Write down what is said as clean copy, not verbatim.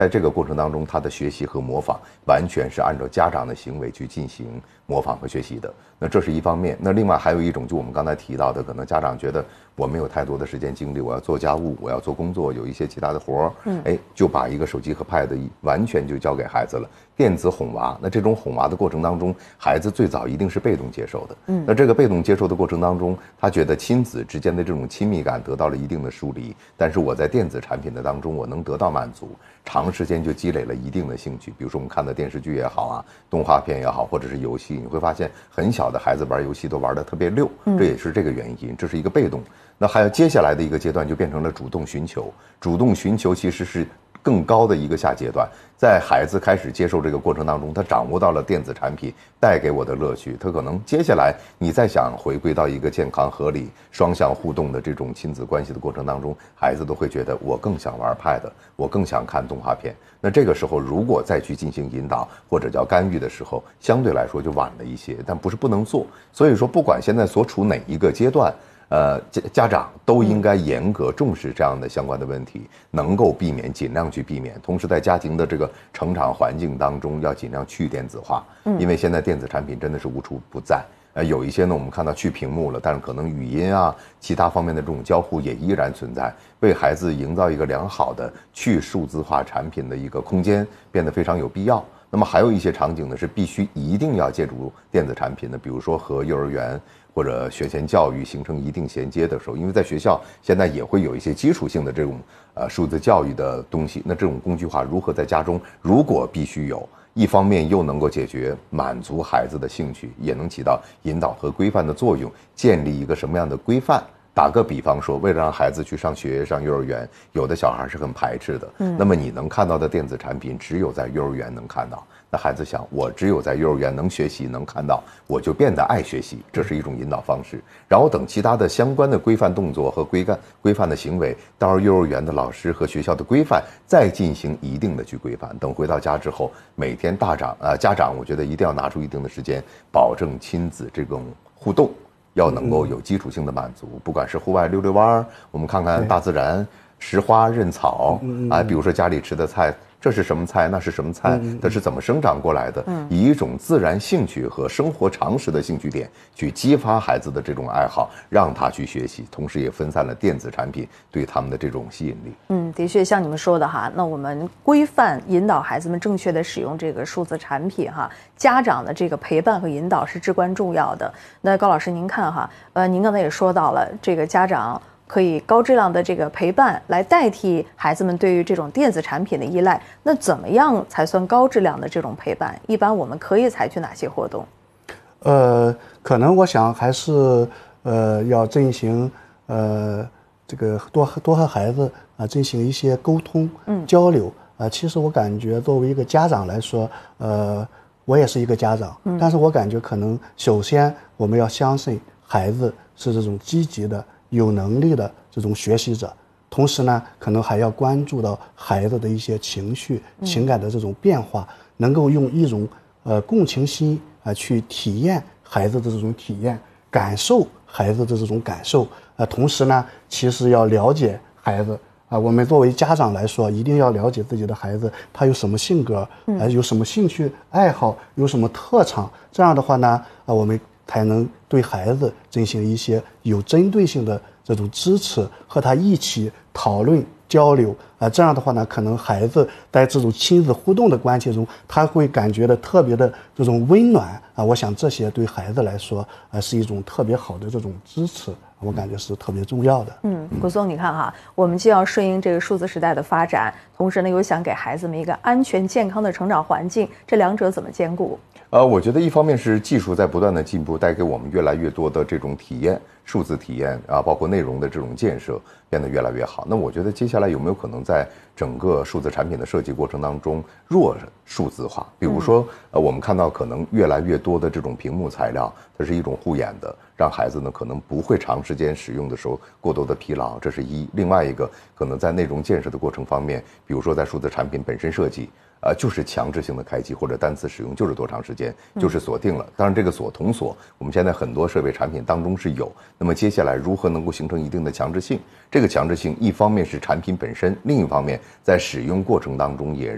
在这个过程当中，他的学习和模仿完全是按照家长的行为去进行模仿和学习的。那这是一方面。那另外还有一种，就我们刚才提到的，可能家长觉得我没有太多的时间精力，我要做家务，我要做工作，有一些其他的活儿，就把一个手机和 pad 完全就交给孩子了，电子哄娃。那这种哄娃的过程当中，孩子最早一定是被动接受的。那这个被动接受的过程当中，他觉得亲子之间的这种亲密感得到了一定的疏离，但是我在电子产品的当中，我能得到满足，长时间就积累了一定的兴趣。比如说我们看的电视剧也好啊，动画片也好，或者是游戏，你会发现很小的孩子玩游戏都玩得特别溜，这也是这个原因，这是一个被动。那还有接下来的一个阶段就变成了主动寻求，主动寻求其实是更高的一个下阶段。在孩子开始接受这个过程当中，他掌握到了电子产品带给我的乐趣，他可能接下来你再想回归到一个健康合理双向互动的这种亲子关系的过程当中，孩子都会觉得我更想玩 pad， 我更想看动画片。那这个时候如果再去进行引导或者叫干预的时候，相对来说就晚了一些，但不是不能做。所以说不管现在所处哪一个阶段，家长都应该严格重视这样的相关的问题，能够避免尽量去避免。同时在家庭的这个成长环境当中要尽量去电子化，因为现在电子产品真的是无处不在。有一些呢我们看到去屏幕了，但是可能语音啊其他方面的这种交互也依然存在，为孩子营造一个良好的去数字化产品的一个空间变得非常有必要。那么还有一些场景呢是必须一定要借助电子产品的，比如说和幼儿园或者学前教育形成一定衔接的时候，因为在学校现在也会有一些基础性的这种数字教育的东西，那这种工具化如何在家中，如果必须有，一方面又能够解决满足孩子的兴趣，也能起到引导和规范的作用，建立一个什么样的规范。打个比方说，为了让孩子去上学上幼儿园，有的小孩是很排斥的，那么你能看到的电子产品只有在幼儿园能看到，那孩子想我只有在幼儿园能学习能看到，我就变得爱学习，这是一种引导方式。然后等其他的相关的规范动作和规范的行为到幼儿园的老师和学校的规范再进行一定的去规范。等回到家之后，每天家长我觉得一定要拿出一定的时间，保证亲子这种互动要能够有基础性的满足，不管是户外溜溜弯，我们看看大自然，拾花认草比如说家里吃的菜，这是什么菜，那是什么菜，它是怎么生长过来的，以一种自然兴趣和生活常识的兴趣点去激发孩子的这种爱好，让他去学习，同时也分散了电子产品对他们的这种吸引力。 的确像你们说的哈，那我们规范引导孩子们正确的使用这个数字产品哈，家长的这个陪伴和引导是至关重要的。那高老师您看哈，您刚才也说到了这个家长可以高质量的这个陪伴来代替孩子们对于这种电子产品的依赖，那怎么样才算高质量的这种陪伴？一般我们可以采取哪些活动？ 可能我想还是要进行这个多和孩子进行一些沟通交流其实我感觉作为一个家长来说，我也是一个家长，但是我感觉可能首先我们要相信孩子是这种积极的有能力的这种学习者，同时呢可能还要关注到孩子的一些情绪情感的这种变化，能够用一种共情心去体验孩子的这种体验，感受孩子的这种感受同时呢其实要了解孩子我们作为家长来说，一定要了解自己的孩子，他有什么性格有什么兴趣爱好，有什么特长，这样的话呢我们才能对孩子进行一些有针对性的这种支持，和他一起讨论交流这样的话呢，可能孩子在这种亲子互动的关系中，他会感觉到特别的这种温暖我想这些对孩子来说是一种特别好的这种支持，我感觉是特别重要的。 古松，你看哈，我们既要顺应这个数字时代的发展，同时呢又想给孩子们一个安全健康的成长环境，这两者怎么兼顾？ 我觉得一方面是技术在不断的进步，带给我们越来越多的这种体验，数字体验包括内容的这种建设变得越来越好。那我觉得接下来有没有可能在整个数字产品的设计过程当中弱数字化？比如说我们看到可能越来越多的这种屏幕材料，它是一种护眼的，让孩子呢可能不会长时间使用的时候过多的疲劳，这是一。另外一个可能在内容建设的过程方面，比如说在数字产品本身设计就是强制性的开机或者单次使用就是多长时间就是锁定了。当然这个锁同锁我们现在很多设备产品当中是有，那么接下来如何能够形成一定的强制性，这个强制性一方面是产品本身，另一方面在使用过程当中也